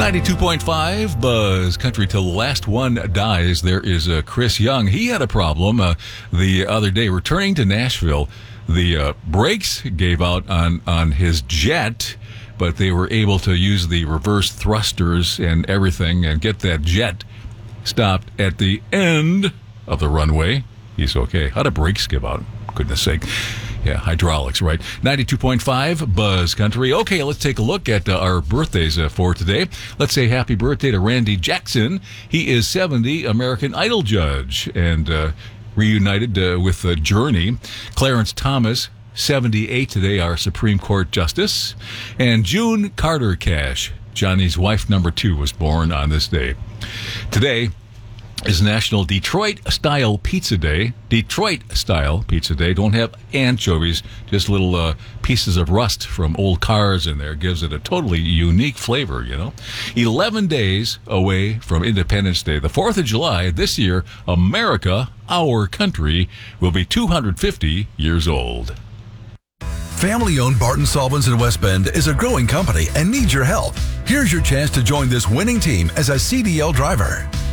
92.5 Buzz Country till the last one dies. There is Chris Young. He had a problem the other day returning to Nashville. The brakes gave out on his jet, but they were able to use the reverse thrusters and everything and get that jet stopped at the end of the runway. He's okay. How did brakes give out? Goodness sake. Yeah, hydraulics, right. 92.5 Buzz Country. Okay, let's take a look at our birthdays for today. Let's say happy birthday to Randy Jackson. He is 70, American Idol judge, and reunited with Journey. Clarence Thomas, 78 today, our Supreme Court Justice. And June Carter Cash, Johnny's wife number 2, was born on this day. Today is National Detroit-Style Pizza Day. Detroit-Style Pizza Day. Don't have anchovies, just little pieces of rust from old cars in there. Gives it a totally unique flavor, you know. 11 days away from Independence Day. The 4th of July, this year, America, our country, will be 250 years old. Family-owned Barton Solvents in West Bend is a growing company and needs your help. Here's your chance to join this winning team as a CDL driver.